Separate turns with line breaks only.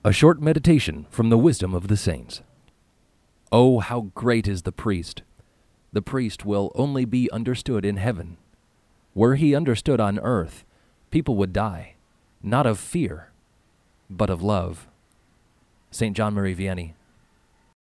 A short meditation from the wisdom of the saints. Oh, how great is the priest! The priest will only be understood in heaven. Were he understood on earth, people would die, not of fear, but of love. St. John Marie Vianney,